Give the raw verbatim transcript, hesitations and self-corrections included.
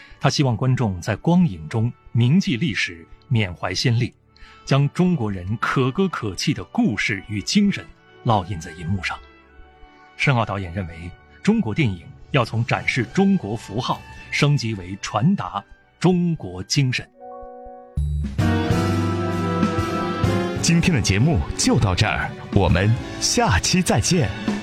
他希望观众在光影中铭记历史，缅怀先烈，将中国人可歌可泣的故事与精神烙印在银幕上。申奥导演认为，中国电影要从展示中国符号升级为传达中国精神。 今天的节目就到这儿，我们下期再见。